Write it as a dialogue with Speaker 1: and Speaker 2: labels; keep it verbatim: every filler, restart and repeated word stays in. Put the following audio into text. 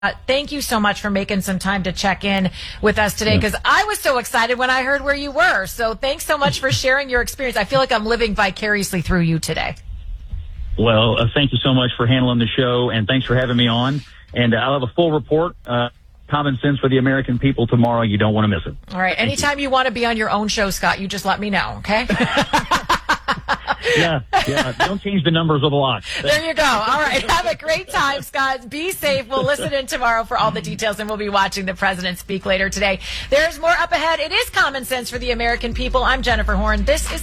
Speaker 1: Uh, thank you so much for making some time to check in with us today, because I was so excited when I heard where you were. So thanks so much for sharing your experience. I feel like I'm living vicariously through you today.
Speaker 2: Well, uh, thank you so much for handling the show, and thanks for having me on. And uh, I'll have a full report, uh, Common Sense for the American People, tomorrow. You don't want to miss it.
Speaker 1: All right.
Speaker 2: Thank
Speaker 1: Anytime you. you want to be on your own show, Scott, you just let me know, okay?
Speaker 2: Yeah, yeah. Don't change the numbers of the lock.
Speaker 1: There you go. All right. Have a great time, Scott. Be safe. We'll listen in tomorrow for all the details, and we'll be watching the president speak later today. There's more up ahead. It is Common Sense for the American People. I'm Jennifer Horn. This is